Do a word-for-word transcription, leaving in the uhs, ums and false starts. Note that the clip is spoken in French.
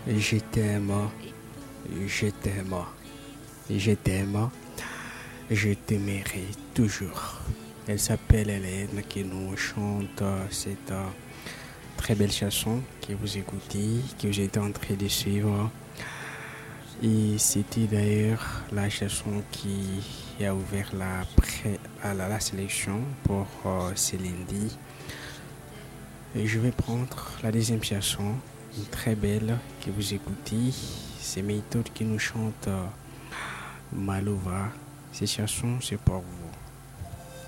Je t'aime, je t'aime, je t'aime, je t'aimerai toujours. Elle s'appelle Hélène qui nous chante cette euh, très belle chanson que vous écoutez, que vous êtes en train de suivre. Et c'était d'ailleurs la chanson qui a ouvert la, pré- à la, la sélection pour euh, Céline Dion. Et je vais prendre la deuxième chanson, une très belle que vous écoutez. C'est Méthode qui nous chante euh, Malova. Ces chansons, c'est pour vous.